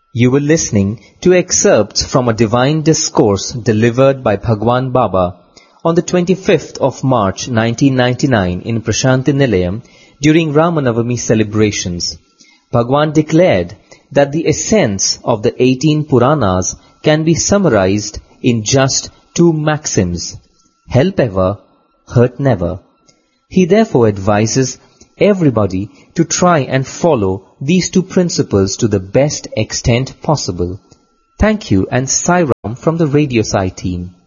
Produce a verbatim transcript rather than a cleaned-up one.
You were listening to excerpts from a divine discourse delivered by Bhagwan Baba on the twenty-fifth of March nineteen ninety-nine in Prashanti Nilayam during Ramanavami celebrations. Bhagwan declared that the essence of the eighteen Puranas can be summarized in just two maxims: help ever, hurt never. He therefore advises everybody to try and follow these two principles to the best extent possible. Thank you and Sai Ram from the Radio Sai team.